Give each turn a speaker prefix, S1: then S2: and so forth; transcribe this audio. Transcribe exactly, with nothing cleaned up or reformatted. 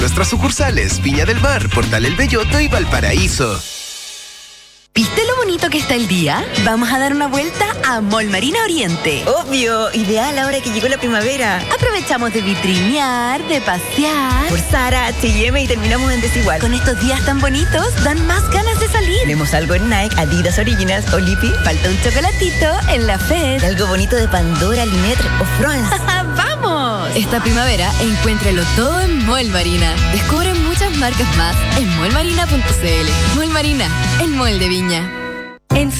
S1: Nuestras sucursales, Viña del Mar, Portal El Belloto y Valparaíso.
S2: ¿Viste lo bonito que está el día? Vamos a dar una vuelta a Mall Marina Oriente.
S3: Obvio, ideal ahora que llegó la primavera.
S2: Aprovechamos de vitrinear, de pasear.
S3: Por Zara, H y M y terminamos en Desigual.
S2: Con estos días tan bonitos, dan más ganas de salir.
S3: Tenemos algo en Nike, Adidas Originals o Lipi.
S2: Falta un chocolatito en la Fed.
S3: Y algo bonito de Pandora, Linetre o France.
S2: ¡Vamos!
S4: Esta primavera, encuéntralo todo en Mall Marina. Descubre muchas marcas más en mall marina punto c l. Mall Marina, el mall de Viña.
S2: En